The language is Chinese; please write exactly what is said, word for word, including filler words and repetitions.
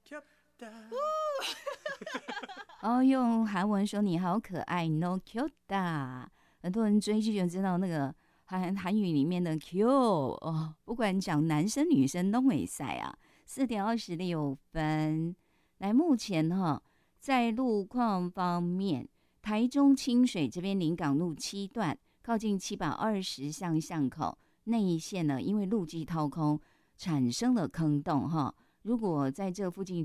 哦，用韩文说你好可爱 ，no cute， 很多人追剧就知道那个韩韩语里面的 Q 哦，不管讲男生女生都会赛啊。四点二十六分，来，目前哈在路况方面，台中清水这边临港路七段靠近七百二十巷巷口那一线呢，因为路基掏空产生了坑洞哈，如果在这附近